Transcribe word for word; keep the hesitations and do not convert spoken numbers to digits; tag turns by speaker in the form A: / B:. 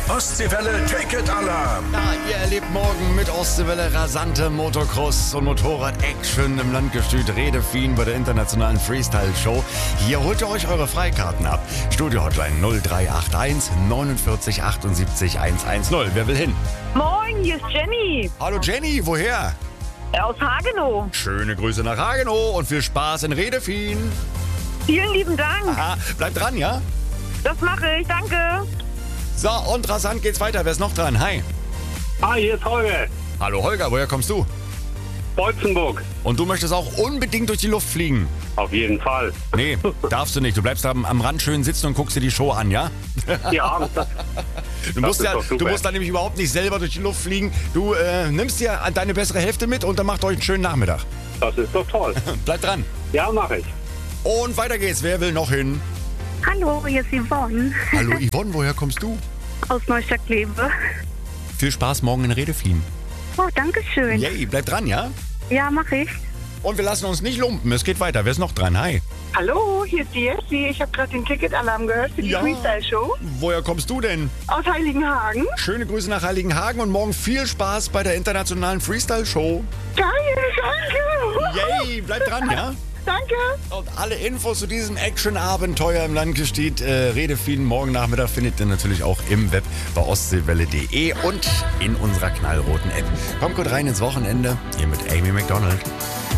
A: Ostseewelle Ticket-Alarm.
B: Ja, ihr erlebt morgen mit Ostseewelle rasante Motocross- und Motorrad-Action im Landgestüt Redefien bei der internationalen Freestyle-Show. Hier holt ihr euch eure Freikarten ab. Studio-Hotline null drei acht eins neunundvierzig achtundsiebzig hundertzehn. Wer will hin?
C: Moin, hier ist Jenny
B: Hallo Jenny, woher?
C: aus Hagenow.
B: Schöne Grüße nach Hagenow und viel Spaß in Redefien.
C: Vielen lieben Dank.
B: Aha, bleibt dran, ja?
C: Das mache ich, danke.
B: So, und rasant geht's weiter. Wer ist noch dran? Hi.
D: Hi, hier ist Holger.
B: Hallo Holger, woher kommst du?
D: Beutzenburg.
B: Und du möchtest auch unbedingt durch die Luft fliegen?
D: Auf jeden Fall.
B: Nee, darfst du nicht. Du bleibst am, am Rand schön sitzen und guckst dir die Show an, ja?
D: Ja, das,
B: Du musst,
D: ist
B: ja,
D: doch super.
B: du musst da nämlich überhaupt nicht selber durch die Luft fliegen. Du äh, nimmst dir deine bessere Hälfte mit und dann macht euch einen schönen Nachmittag.
D: das ist doch toll.
B: Bleibt dran.
D: Ja, mache ich.
B: Und weiter geht's. Wer will noch hin?
C: Hallo, hier ist Yvonne
B: Hallo Yvonne, woher kommst du?
C: aus Neustadt-Kleve.
B: Viel Spaß morgen in Redefien.
C: Oh, danke schön.
B: Yay, bleibt dran, ja?
C: Ja, mache ich.
B: Und wir lassen uns nicht lumpen. Es geht weiter. Wer ist noch dran? Hi.
E: Hallo, hier ist die Jessie. Ich habe gerade den Ticketalarm gehört für die
B: Ja.
E: Freestyle-Show
B: Woher kommst du denn?
E: aus Heiligenhagen.
B: Schöne Grüße nach Heiligenhagen und morgen viel Spaß bei der internationalen Freestyle-Show.
E: Geil, danke.
B: Yay, bleibt dran, ja?
E: Danke.
B: Und alle Infos zu diesem Action-Abenteuer im Landgestüt äh, Redefien morgen Nachmittag findet ihr natürlich auch im Web bei ostseewelle punkt de und in unserer knallroten App. Kommt gut rein ins Wochenende, hier mit Amy McDonald.